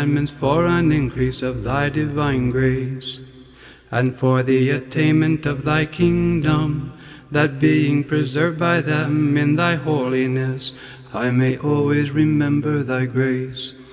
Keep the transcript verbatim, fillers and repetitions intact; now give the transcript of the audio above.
commandments for an increase of thy divine grace, and for the attainment of thy kingdom, that being preserved by them in thy holiness, I may always remember thy grace.